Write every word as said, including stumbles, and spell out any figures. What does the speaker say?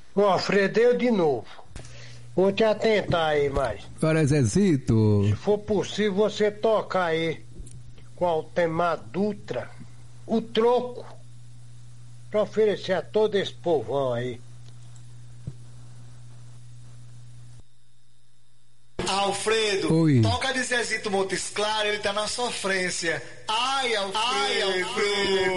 Ô, Alfredo, eu de novo. Vou te atentar aí mais. Para Zezito. Se for possível, você tocar aí com a Altemar Dutra o troco pra oferecer a todo esse povão aí. Alfredo, Oi. toca de Zezito Montes Claros, ele tá na sofrência. Ai, Alfredo. Ai, Alfredo.